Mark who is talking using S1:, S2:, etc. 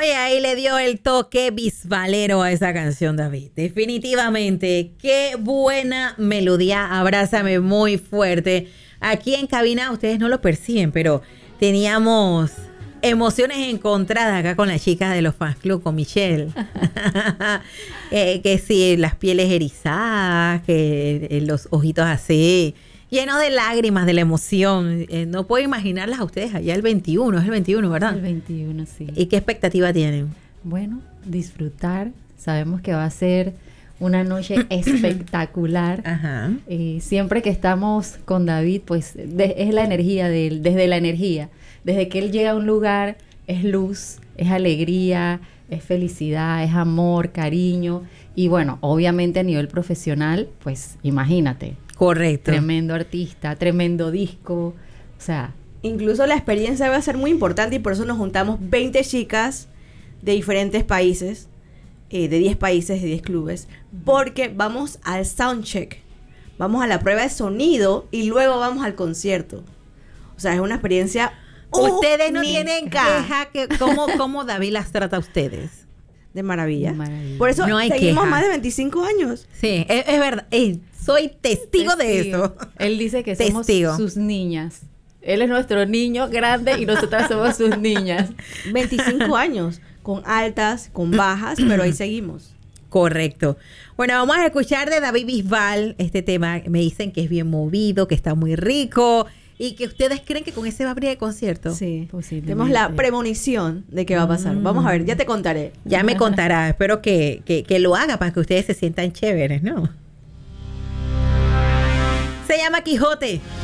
S1: Oye, ahí le dio el toque bisbalero a esa canción, David. Definitivamente, qué buena melodía. Abrázame muy fuerte. Aquí en cabina, ustedes no lo perciben, pero teníamos emociones encontradas acá con las chicas de los fans club, con Michelle. Que sí, las pieles erizadas, que los ojitos así, llenos de lágrimas, de la emoción. No puedo imaginarlas a ustedes allá el 21, es el 21, ¿verdad?
S2: El 21, sí.
S1: ¿Y qué expectativa tienen?
S2: Bueno, disfrutar. Sabemos que va a ser una noche espectacular.
S1: Ajá.
S2: Siempre que estamos con David, pues es la energía de él, desde la energía. Desde que él llega a un lugar, es luz, es alegría, es felicidad, es amor, cariño. Y bueno, obviamente a nivel profesional, pues imagínate.
S1: Correcto.
S2: Tremendo artista, tremendo disco. O sea,
S3: incluso la experiencia va a ser muy importante y por eso nos juntamos 20 chicas de diferentes países, de 10 países, de 10 clubes, porque vamos al soundcheck, vamos a la prueba de sonido y luego vamos al concierto. O sea, es una experiencia.
S1: Ustedes no tienen queja que cómo David las trata a ustedes.
S3: De maravilla.
S2: De maravilla.
S3: Por eso
S1: No hay
S3: seguimos
S1: queja.
S3: más de 25 años.
S1: Sí, es verdad. Soy testigo de eso.
S2: Él dice que somos
S1: Testigo.
S2: sus niñas. Él es nuestro niño grande y nosotras somos sus niñas.
S3: 25 años, con altas, con bajas, pero ahí seguimos.
S1: Correcto. Bueno, vamos a escuchar de David Bisbal este tema. Me dicen que es bien movido, que está muy rico y que ustedes creen que con ese va a abrir el concierto.
S3: Sí,
S2: Posiblemente.
S3: tenemos la premonición de qué va a pasar. Vamos a ver, ya te contaré.
S1: Ya me contará. Espero que lo haga para que ustedes se sientan chéveres, ¿no? Se llama Quijote.